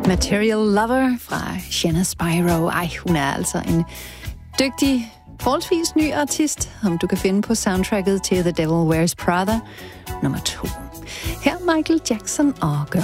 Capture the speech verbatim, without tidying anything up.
Material Lover fra Shanna Spyro. Ej, hun er altså en dygtig, forholdsvis ny artist, som du kan finde på soundtracket til The Devil Wears Prada nummer to. Her Michael Jackson og Girl